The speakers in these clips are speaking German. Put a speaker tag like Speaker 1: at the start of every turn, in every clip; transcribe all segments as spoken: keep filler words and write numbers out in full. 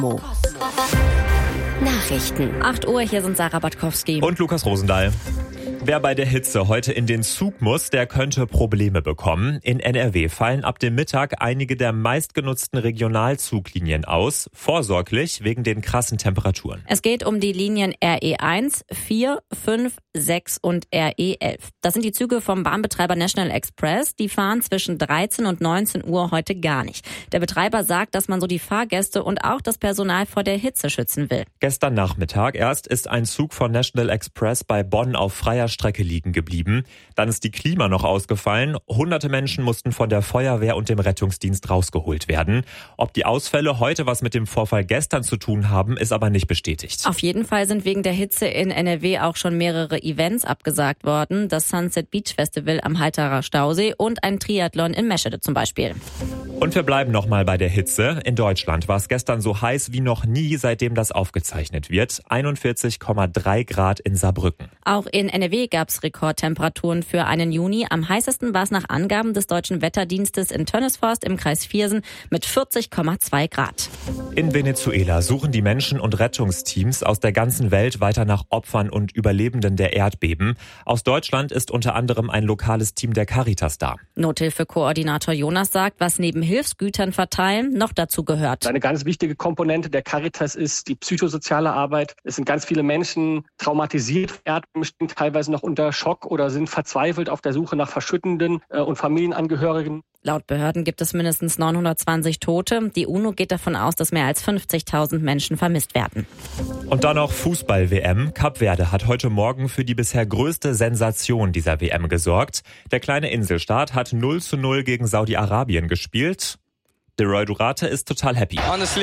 Speaker 1: Nachrichten.
Speaker 2: acht Uhr, hier sind Sarah Batkowski.
Speaker 3: Und Lukas Rosendahl. Wer bei der Hitze heute in den Zug muss, der könnte Probleme bekommen. In N R W fallen ab dem Mittag einige der meistgenutzten Regionalzuglinien aus, vorsorglich wegen den krassen Temperaturen.
Speaker 2: Es geht um die Linien R E eins, vier, fünf, sechs und R E elf. Das sind die Züge vom Bahnbetreiber National Express. Die fahren zwischen dreizehn und neunzehn Uhr heute gar nicht. Der Betreiber sagt, dass man so die Fahrgäste und auch das Personal vor der Hitze schützen will.
Speaker 3: Gestern Nachmittag erst ist ein Zug von National Express bei Bonn auf freier Strecke liegen geblieben. Dann ist die Klima noch ausgefallen. Hunderte Menschen mussten von der Feuerwehr und dem Rettungsdienst rausgeholt werden. Ob die Ausfälle heute was mit dem Vorfall gestern zu tun haben, ist aber nicht bestätigt.
Speaker 2: Auf jeden Fall sind wegen der Hitze in N R W auch schon mehrere Events abgesagt worden. Das Sunset Beach Festival am Halterer Stausee und ein Triathlon in Meschede zum Beispiel.
Speaker 3: Und wir bleiben nochmal bei der Hitze. In Deutschland war es gestern so heiß wie noch nie, seitdem das aufgezeichnet wird. einundvierzig Komma drei Grad in Saarbrücken.
Speaker 2: Auch in N R W gab es Rekordtemperaturen für einen Juni. Am heißesten war es nach Angaben des Deutschen Wetterdienstes in Tönnesforst im Kreis Viersen mit vierzig Komma zwei Grad.
Speaker 3: In Venezuela suchen die Menschen- und Rettungsteams aus der ganzen Welt weiter nach Opfern und Überlebenden der Erdbeben. Aus Deutschland ist unter anderem ein lokales Team der Caritas da.
Speaker 2: Nothilfekoordinator Jonas sagt, was neben Hilfsgütern verteilen noch dazu gehört.
Speaker 4: Eine ganz wichtige Komponente der Caritas ist die psychosoziale Arbeit. Es sind ganz viele Menschen traumatisiert, Erdbeben stehen teilweise noch unter Schock oder sind verzweifelt auf der Suche nach Verschüttenden und Familienangehörigen.
Speaker 2: Laut Behörden gibt es mindestens neunhundertzwanzig Tote. Die UNO geht davon aus, dass mehr als fünfzigtausend Menschen vermisst werden.
Speaker 3: Und dann noch Fußball-W M. Kap Verde hat heute Morgen für die bisher größte Sensation dieser W M gesorgt. Der kleine Inselstaat hat null zu null gegen Saudi-Arabien gespielt. Leroy Durate ist total happy.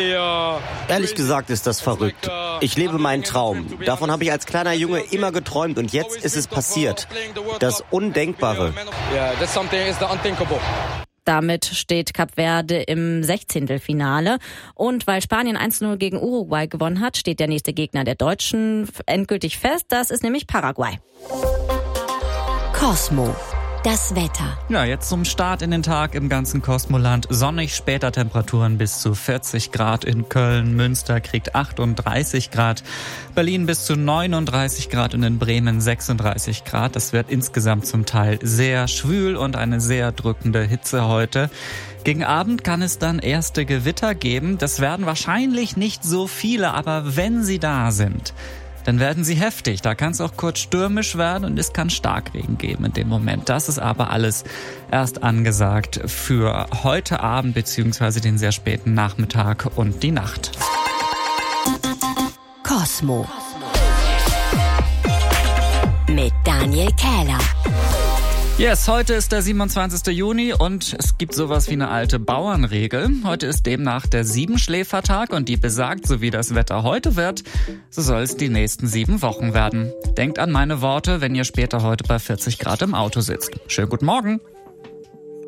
Speaker 5: Ehrlich gesagt ist das verrückt. Ich lebe meinen Traum. Davon habe ich als kleiner Junge immer geträumt und jetzt ist es passiert. Das Undenkbare.
Speaker 2: Damit steht Kap Verde im Sechzehntelfinale. Und weil Spanien eins zu null gegen Uruguay gewonnen hat, steht der nächste Gegner der Deutschen endgültig fest. Das ist nämlich Paraguay.
Speaker 1: Cosmo. Das Wetter.
Speaker 6: Ja, jetzt zum Start in den Tag im ganzen Kosmoland. Sonnig, später Temperaturen bis zu vierzig Grad in Köln. Münster kriegt achtunddreißig Grad. Berlin bis zu neununddreißig Grad und in Bremen sechsunddreißig Grad. Das wird insgesamt zum Teil sehr schwül und eine sehr drückende Hitze heute. Gegen Abend kann es dann erste Gewitter geben. Das werden wahrscheinlich nicht so viele, aber wenn sie da sind, dann werden sie heftig. Da kann es auch kurz stürmisch werden und es kann Starkregen geben in dem Moment. Das ist aber alles erst angesagt für heute Abend bzw. den sehr späten Nachmittag und die Nacht.
Speaker 1: Cosmo. Mit Daniel Kähler.
Speaker 6: Yes, heute ist der siebenundzwanzigster Juni und es gibt sowas wie eine alte Bauernregel. Heute ist demnach der Siebenschläfertag und die besagt, so wie das Wetter heute wird, so soll es die nächsten sieben Wochen werden. Denkt an meine Worte, wenn ihr später heute bei vierzig Grad im Auto sitzt. Schönen guten Morgen.